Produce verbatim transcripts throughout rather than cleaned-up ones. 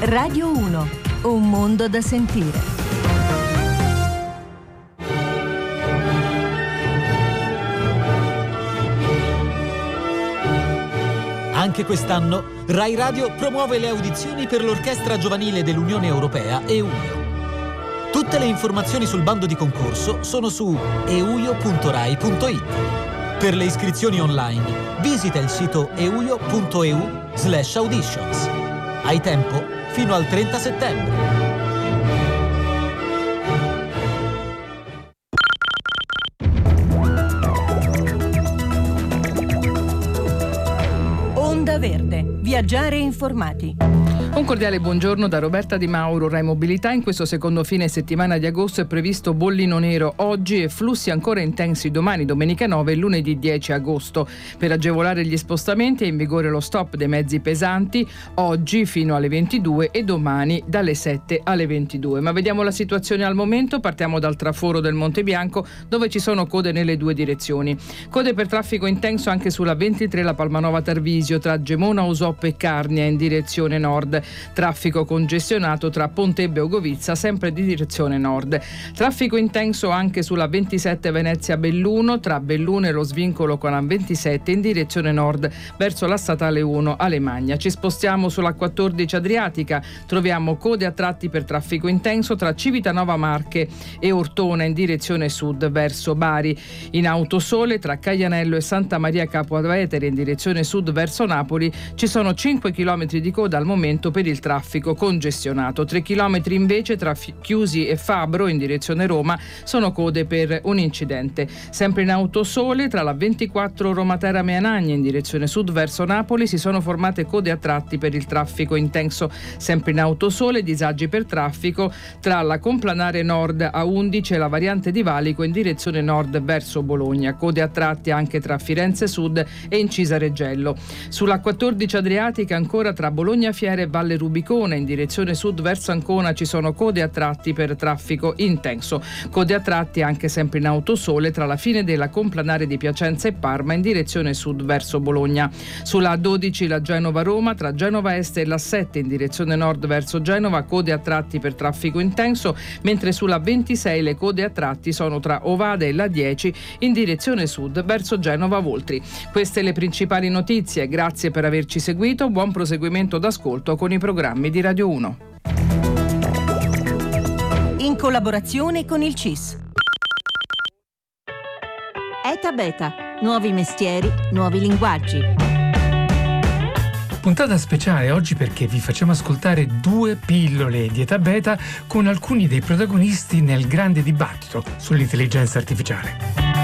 Radio uno, un mondo da sentire. Anche quest'anno Rai Radio promuove le audizioni per l'Orchestra Giovanile dell'Unione Europea EUIO. Tutte le informazioni sul bando di concorso sono su euio punto rai punto it. Per le iscrizioni online visita il sito euio punto eu slash auditions. Hai tempo fino al trenta settembre. Onda Verde. Viaggiare informati. Un cordiale buongiorno da Roberta Di Mauro, Rai Mobilità. In questo secondo fine settimana di agosto è previsto bollino nero oggi e flussi ancora intensi domani, domenica nove e lunedì dieci agosto. Per agevolare gli spostamenti è in vigore lo stop dei mezzi pesanti oggi fino alle ventidue e domani dalle sette alle ventidue. Ma vediamo la situazione al momento. Partiamo dal traforo del Monte Bianco, dove ci sono code nelle due direzioni. Code per traffico intenso anche sulla ventitré la Palmanova Tarvisio tra Gemona, Usoppo e Carnia in direzione nord. Traffico congestionato tra Pontebbe e Ogovizza, sempre di direzione nord. Traffico intenso anche sulla ventisette Venezia Belluno tra Belluno e lo svincolo con la ventisette in direzione nord verso la statale uno Alemagna. Ci spostiamo sulla quattordici Adriatica, troviamo code a tratti per traffico intenso tra Civitanova Marche e Ortona in direzione sud verso Bari. In Autosole tra Caianello e Santa Maria Capua Vetere in direzione sud verso Napoli ci sono cinque chilometri di coda al momento per il traffico congestionato. tre chilometri invece tra Chiusi e Fabro in direzione Roma sono code per un incidente. Sempre in Autosole tra la ventiquattro Roma Terame Meanagni in direzione sud verso Napoli si sono formate code a tratti per il traffico intenso. Sempre in Autosole disagi per traffico tra la Complanare Nord A undici e la variante di Valico in direzione nord verso Bologna. Code a tratti anche tra Firenze Sud e Incisa Reggello. Sulla quattordici Adriatica ancora tra Bologna Fiere e Valle Rubicone in direzione sud verso Ancona ci sono code a tratti per traffico intenso. Code a tratti anche sempre in Autosole tra la fine della Complanare di Piacenza e Parma in direzione sud verso Bologna. Sulla A dodici la Genova-Roma tra Genova Est e la sette in direzione nord verso Genova, code a tratti per traffico intenso, mentre sulla ventisei le code a tratti sono tra Ovada e la dieci in direzione sud verso Genova Voltri. Queste le principali notizie. Grazie per averci seguito. Buon proseguimento d'ascolto con i programmi di Radio uno. In collaborazione con il C I S. Eta Beta. Nuovi mestieri, nuovi linguaggi. Puntata speciale oggi perché vi facciamo ascoltare due pillole di Eta Beta con alcuni dei protagonisti nel grande dibattito sull'intelligenza artificiale.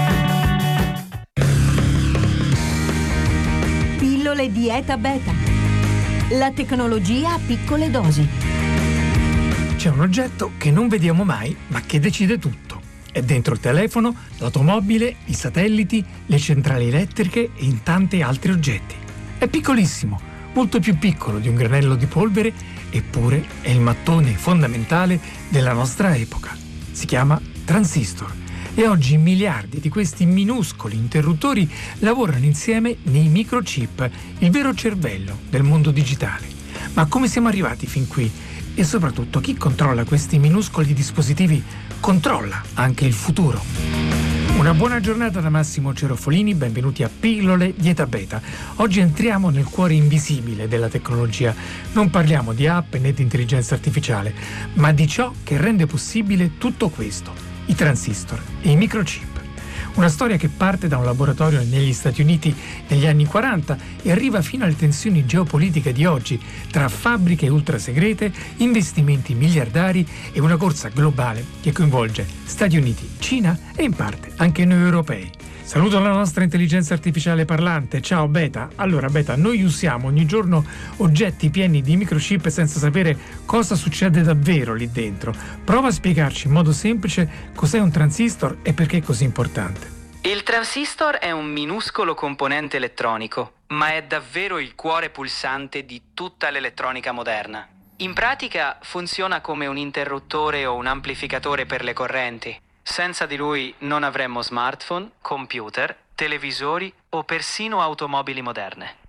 Pillole di Eta Beta. La tecnologia a piccole dosi. C'è un oggetto che non vediamo mai, ma che decide tutto. È dentro il telefono, l'automobile, i satelliti, le centrali elettriche e in tanti altri oggetti. È piccolissimo, molto più piccolo di un granello di polvere, eppure è il mattone fondamentale della nostra epoca. Si chiama transistor. E oggi miliardi di questi minuscoli interruttori lavorano insieme nei microchip, il vero cervello del mondo digitale. Ma come siamo arrivati fin qui? E soprattutto chi controlla questi minuscoli dispositivi controlla anche il futuro. Una buona giornata da Massimo Cerofolini, benvenuti a Pillole di Eta Beta. Oggi entriamo nel cuore invisibile della tecnologia. Non parliamo di app né di intelligenza artificiale, ma di ciò che rende possibile tutto questo, i transistor e i microchip. Una storia che parte da un laboratorio negli Stati Uniti negli anni quaranta e arriva fino alle tensioni geopolitiche di oggi tra fabbriche ultra segrete, investimenti miliardari e una corsa globale che coinvolge Stati Uniti, Cina e in parte anche noi europei. Saluto la nostra intelligenza artificiale parlante. Ciao Beta. Allora Beta, noi usiamo ogni giorno oggetti pieni di microchip senza sapere cosa succede davvero lì dentro. Prova a spiegarci in modo semplice cos'è un transistor e perché è così importante. Il transistor è un minuscolo componente elettronico, ma è davvero il cuore pulsante di tutta l'elettronica moderna. In pratica funziona come un interruttore o un amplificatore per le correnti. Senza di lui non avremmo smartphone, computer, televisori o persino automobili moderne.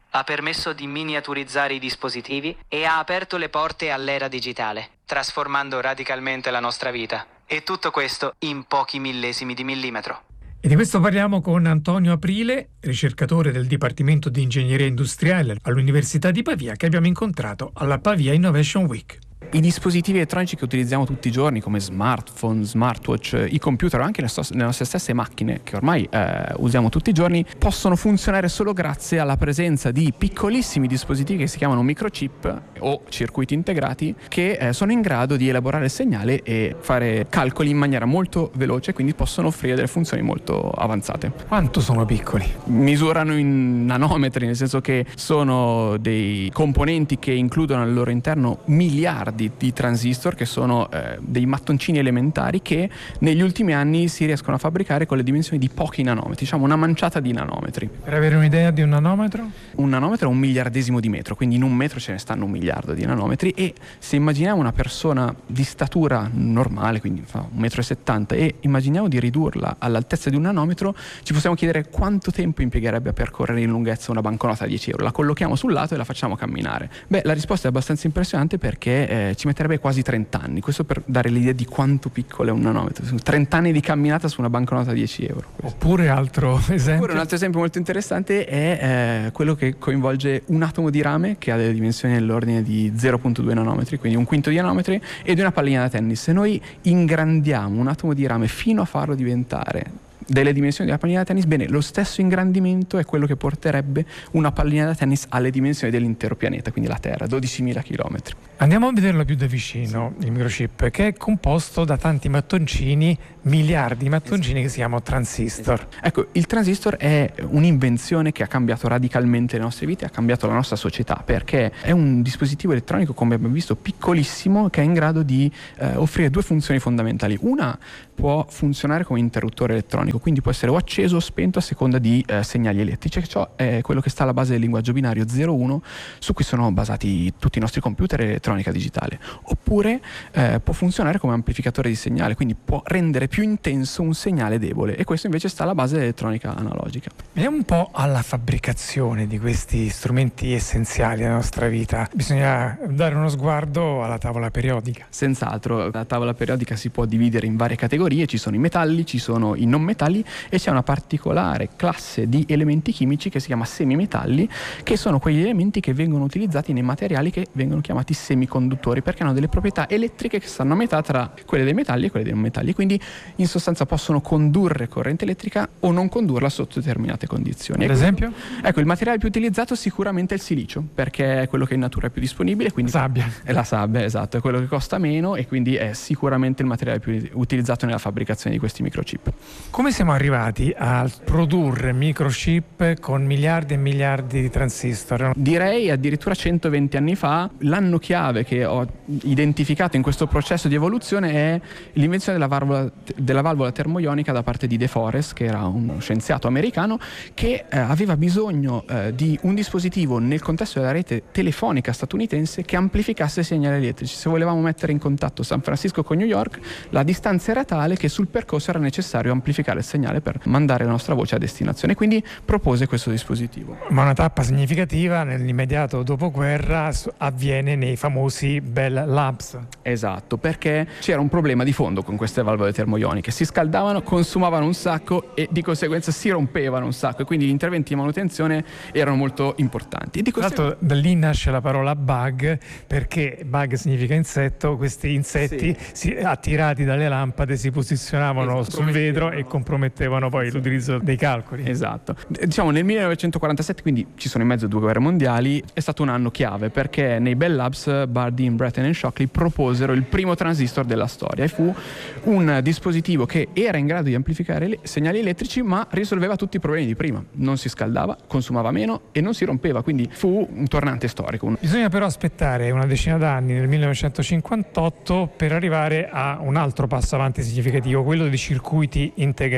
ha permesso di miniaturizzare i dispositivi e ha aperto le porte all'era digitale, trasformando radicalmente la nostra vita. E tutto questo in pochi millesimi di millimetro. E di questo parliamo con Antonio Aprile, ricercatore del Dipartimento di Ingegneria Industriale all'Università di Pavia, che abbiamo incontrato alla Pavia Innovation Week. I dispositivi elettronici che utilizziamo tutti i giorni, come smartphone, smartwatch, i computer o anche le, stos- le nostre stesse macchine che ormai eh, usiamo tutti i giorni, possono funzionare solo grazie alla presenza di piccolissimi dispositivi che si chiamano microchip o circuiti integrati, che eh, sono in grado di elaborare il segnale e fare calcoli in maniera molto veloce, quindi possono offrire delle funzioni molto avanzate. Quanto sono piccoli? Misurano in nanometri, nel senso che sono dei componenti che includono al loro interno miliardi Di, di transistor, che sono eh, dei mattoncini elementari che negli ultimi anni si riescono a fabbricare con le dimensioni di pochi nanometri, diciamo una manciata di nanometri. Per avere un'idea di un nanometro? Un nanometro è un miliardesimo di metro, quindi in un metro ce ne stanno un miliardo di nanometri, e se immaginiamo una persona di statura normale, quindi fa un metro e settanta, e immaginiamo di ridurla all'altezza di un nanometro, ci possiamo chiedere quanto tempo impiegherebbe a percorrere in lunghezza una banconota da dieci euro. La collochiamo sul lato e la facciamo camminare. Beh, la risposta è abbastanza impressionante, perché eh, ci metterebbe quasi trenta anni, questo per dare l'idea di quanto piccolo è un nanometro. trenta anni di camminata su una banconota da dieci euro. Questo. Oppure altro esempio? Oppure un altro esempio molto interessante è eh, quello che coinvolge un atomo di rame che ha delle dimensioni nell'ordine di zero virgola due nanometri, quindi un quinto di nanometri, e di una pallina da tennis. Se noi ingrandiamo un atomo di rame fino a farlo diventare delle dimensioni della pallina da tennis, bene, lo stesso ingrandimento è quello che porterebbe una pallina da tennis alle dimensioni dell'intero pianeta, quindi la Terra, dodicimila chilometri. Andiamo a vederlo più da vicino, il microchip, che è composto da tanti mattoncini, miliardi di mattoncini, esatto, che si chiamano transistor. Esatto. Ecco, il transistor è un'invenzione che ha cambiato radicalmente le nostre vite, ha cambiato la nostra società, perché è un dispositivo elettronico, come abbiamo visto, piccolissimo, che è in grado di eh, offrire due funzioni fondamentali. Una, può funzionare come interruttore elettronico, quindi può essere o acceso o spento a seconda di eh, segnali elettrici. Ciò è quello che sta alla base del linguaggio binario zero uno, su cui sono basati tutti i nostri computer e elettronica digitale. Oppure eh, può funzionare come amplificatore di segnale, quindi può rendere più intenso un segnale debole, e questo invece sta alla base dell'elettronica analogica. Veniamo un po' alla fabbricazione di questi strumenti essenziali della nostra vita. Bisogna dare uno sguardo alla tavola periodica. Senz'altro, la tavola periodica si può dividere in varie categorie. Ci sono i metalli, ci sono i non metalli, e c'è una particolare classe di elementi chimici che si chiama semimetalli, che sono quegli elementi che vengono utilizzati nei materiali che vengono chiamati semiconduttori, perché hanno delle proprietà elettriche che stanno a metà tra quelle dei metalli e quelle dei non metalli, quindi in sostanza possono condurre corrente elettrica o non condurla sotto determinate condizioni. Ad esempio? Ecco, il materiale più utilizzato sicuramente è il silicio, perché è quello che in natura è più disponibile, quindi la sabbia. È la sabbia, esatto, è quello che costa meno, e quindi è sicuramente il materiale più utilizzato nella fabbricazione di questi microchip. Come siamo arrivati a produrre microchip con miliardi e miliardi di transistor? Direi addirittura centoventi anni fa. L'anno chiave che ho identificato in questo processo di evoluzione è l'invenzione della valvola, della valvola termoionica da parte di De Forest, che era uno scienziato americano che eh, aveva bisogno eh, di un dispositivo nel contesto della rete telefonica statunitense che amplificasse i segnali elettrici. Se volevamo mettere in contatto San Francisco con New York, la distanza era tale che sul percorso era necessario amplificare il segnale per mandare la nostra voce a destinazione, quindi propose questo dispositivo. Ma una tappa significativa nell'immediato dopoguerra avviene nei famosi Bell Labs. Esatto, perché c'era un problema di fondo con queste valvole termoioniche: si scaldavano, consumavano un sacco e di conseguenza si rompevano un sacco, e quindi gli interventi di manutenzione erano molto importanti. E di Tra l'altro da lì nasce la parola bug, perché bug significa insetto. Questi insetti, sì, si, attirati dalle lampade si posizionavano, esatto, sul vetro e compromettevano poi, sì, l'utilizzo dei calcoli. Esatto. Diciamo nel millenovecentoquarantasette, quindi ci sono in mezzo due guerre mondiali, è stato un anno chiave, perché nei Bell Labs Bardeen, Bretten e Shockley proposero il primo transistor della storia, e fu un dispositivo che era in grado di amplificare le segnali elettrici, ma risolveva tutti i problemi di prima. Non si scaldava, consumava meno e non si rompeva, quindi fu un tornante storico. Bisogna però aspettare una decina d'anni, nel millenovecentocinquantotto, per arrivare a un altro passo avanti significativo, quello dei circuiti integrati.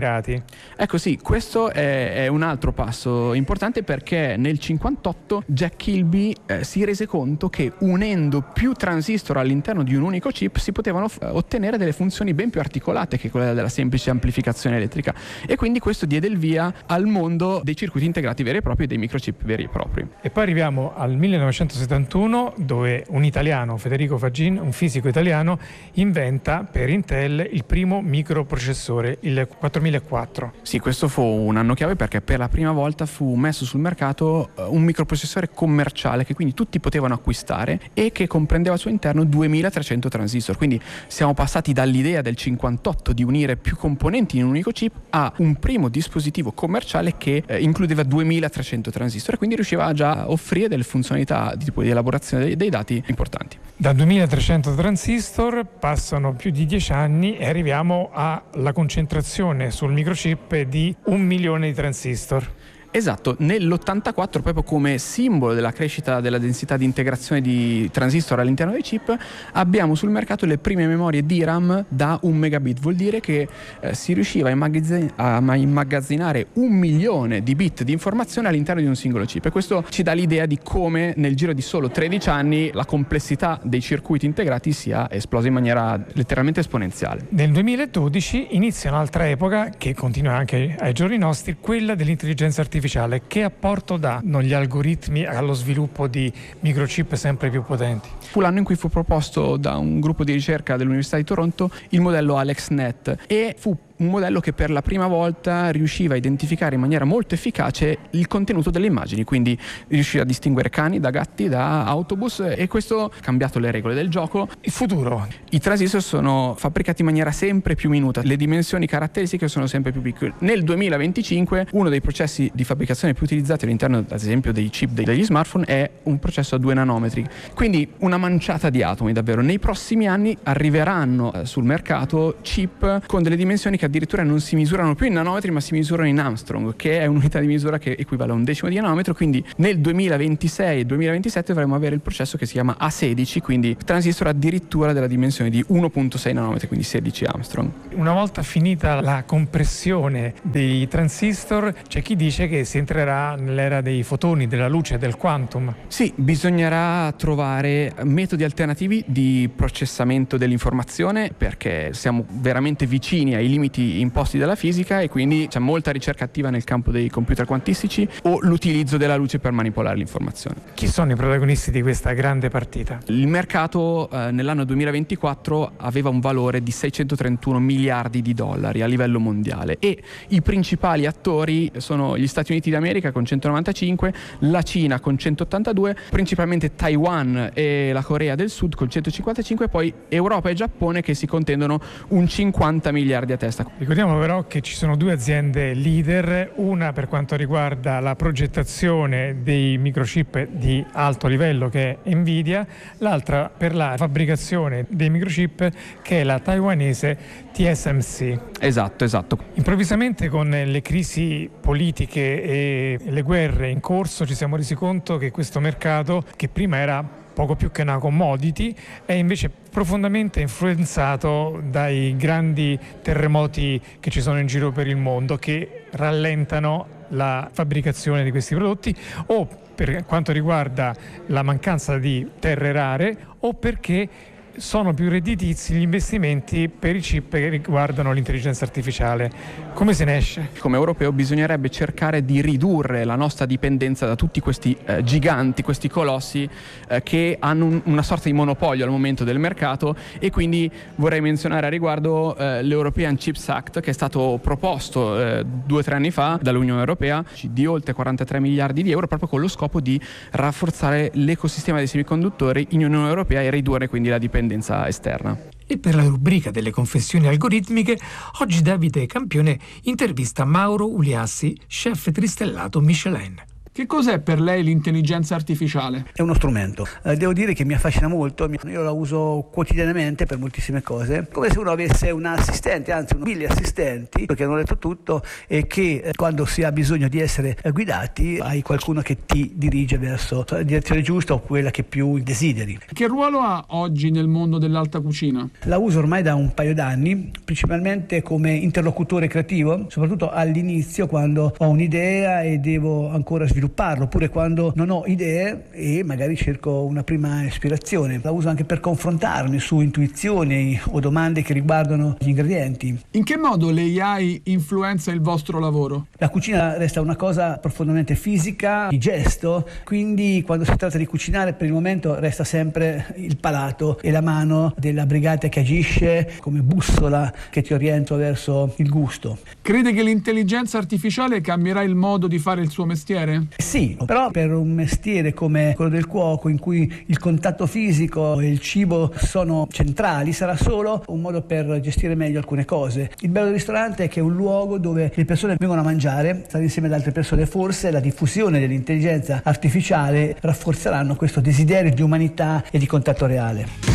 integrati. Ecco sì, questo è, è un altro passo importante, perché nel cinquantotto Jack Kilby eh, si rese conto che unendo più transistor all'interno di un unico chip si potevano f- ottenere delle funzioni ben più articolate che quella della semplice amplificazione elettrica, e quindi questo diede il via al mondo dei circuiti integrati veri e propri e dei microchip veri e propri. E poi arriviamo al millenovecentosettantuno, dove un italiano, Federico Fagin, un fisico italiano, inventa per Intel il primo microprocessore, il quattromilaquattro. Sì, questo fu un anno chiave, perché per la prima volta fu messo sul mercato un microprocessore commerciale che quindi tutti potevano acquistare e che comprendeva al suo interno duemilatrecento transistor. Quindi siamo passati dall'idea del cinquantotto di unire più componenti in un unico chip a un primo dispositivo commerciale che eh, includeva duemilatrecento transistor, e quindi riusciva già a offrire delle funzionalità di tipo di elaborazione dei, dei dati importanti. Da duemilatrecento transistor passano più di dieci anni e arriviamo alla concentrazione sul microchip di un milione di transistor. Esatto, nell'ottantaquattro, proprio come simbolo della crescita della densità di integrazione di transistor all'interno dei chip, abbiamo sul mercato le prime memorie D RAM da un megabit. Vuol dire che eh, si riusciva a, immagazzin- a immagazzinare un milione di bit di informazione all'interno di un singolo chip, e questo ci dà l'idea di come nel giro di solo tredici anni la complessità dei circuiti integrati sia esplosa in maniera letteralmente esponenziale. Nel duemiladodici inizia un'altra epoca che continua anche ai giorni nostri, quella dell'intelligenza artificiale. Che apporto danno gli algoritmi allo sviluppo di microchip sempre più potenti? Fu l'anno in cui fu proposto da un gruppo di ricerca dell'Università di Toronto il modello AlexNet, e fu un modello che per la prima volta riusciva a identificare in maniera molto efficace il contenuto delle immagini, quindi riusciva a distinguere cani da gatti, da autobus, e questo ha cambiato le regole del gioco. Il futuro. I transistor sono fabbricati in maniera sempre più minuta, le dimensioni caratteristiche sono sempre più piccole. Nel duemilaventicinque uno dei processi di fabbricazione più utilizzati all'interno, ad esempio, dei chip degli smartphone è un processo a due nanometri, quindi una manciata di atomi davvero. Nei prossimi anni arriveranno sul mercato chip con delle dimensioni che addirittura non si misurano più in nanometri ma si misurano in Armstrong, che è un'unità di misura che equivale a un decimo di nanometro. Quindi nel duemilaventisei e duemilaventisette dovremo avere il processo che si chiama A sedici, quindi transistor addirittura della dimensione di uno virgola sei nanometri, quindi sedici Armstrong. Una volta finita la compressione dei transistor, c'è chi dice che si entrerà nell'era dei fotoni, della luce, del quantum. Sì, bisognerà trovare metodi alternativi di processamento dell'informazione, perché siamo veramente vicini ai limiti imposti dalla fisica, e quindi c'è molta ricerca attiva nel campo dei computer quantistici o l'utilizzo della luce per manipolare l'informazione. Chi sono i protagonisti di questa grande partita? Il mercato eh, nell'anno duemilaventiquattro aveva un valore di seicentotrentuno miliardi di dollari a livello mondiale, e i principali attori sono gli Stati Uniti d'America con centonovantacinque, la Cina con centottantadue, principalmente Taiwan e la Corea del Sud con centocinquantacinque, poi Europa e Giappone che si contendono un cinquanta miliardi a testa. Ricordiamo però che ci sono due aziende leader, una per quanto riguarda la progettazione dei microchip di alto livello che è Nvidia, l'altra per la fabbricazione dei microchip che è la taiwanese T S M C. Esatto, esatto. Improvvisamente con le crisi politiche e le guerre in corso ci siamo resi conto che questo mercato, che prima era poco più che una commodity, è invece profondamente influenzato dai grandi terremoti che ci sono in giro per il mondo, che rallentano la fabbricazione di questi prodotti, o per quanto riguarda la mancanza di terre rare, o perché sono più redditizi gli investimenti per i chip che riguardano l'intelligenza artificiale. Come se ne esce? Come europeo bisognerebbe cercare di ridurre la nostra dipendenza da tutti questi eh, giganti, questi colossi eh, che hanno un, una sorta di monopolio al momento del mercato, e quindi vorrei menzionare a riguardo eh, l'European Chips Act, che è stato proposto eh, due o tre anni fa dall'Unione Europea, di oltre quarantatré miliardi di euro, proprio con lo scopo di rafforzare l'ecosistema dei semiconduttori in Unione Europea e ridurre quindi la dipendenza esterna. E per la rubrica delle confessioni algoritmiche, oggi Davide Campione intervista Mauro Uliassi, chef tristellato Michelin. Che cos'è per lei l'intelligenza artificiale? È uno strumento. Eh, devo dire che mi affascina molto, io la uso quotidianamente per moltissime cose, come se uno avesse un assistente, anzi mille assistenti, perché hanno detto tutto, e che eh, quando si ha bisogno di essere eh, guidati hai qualcuno che ti dirige verso la direzione giusta o quella che più desideri. Che ruolo ha oggi nel mondo dell'alta cucina? La uso ormai da un paio d'anni, principalmente come interlocutore creativo, soprattutto all'inizio quando ho un'idea e devo ancora svilupparlo, oppure quando non ho idee e magari cerco una prima ispirazione. La uso anche per confrontarmi su intuizioni o domande che riguardano gli ingredienti. In che modo l'A I influenza il vostro lavoro? La cucina resta una cosa profondamente fisica, di gesto, quindi quando si tratta di cucinare per il momento resta sempre il palato e la mano della brigata che agisce come bussola che ti orienta verso il gusto. Crede che l'intelligenza artificiale cambierà il modo di fare il suo mestiere? Sì, però per un mestiere come quello del cuoco, in cui il contatto fisico e il cibo sono centrali, sarà solo un modo per gestire meglio alcune cose. Il bello del ristorante è che è un luogo dove le persone vengono a mangiare, stare insieme ad altre persone. Forse la diffusione dell'intelligenza artificiale rafforzeranno questo desiderio di umanità e di contatto reale.